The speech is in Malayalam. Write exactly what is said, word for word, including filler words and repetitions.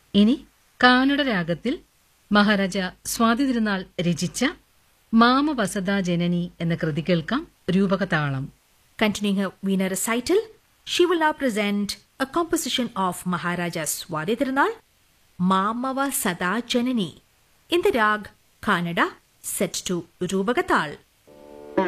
ഇനി കാനഡ രാഗത്തിൽ മഹാരാജ സ്വാതി തിരുനാൾ രചിച്ച മാമവസതാ ജനനി എന്ന കൃതി കേൾക്കാം. രൂപകതാളം. Continuing her Veena recital, she will now present a composition of Maharaja Swati Tirunal, Mamava Sada Janani, in the rag Kannada, set to Rubagatal.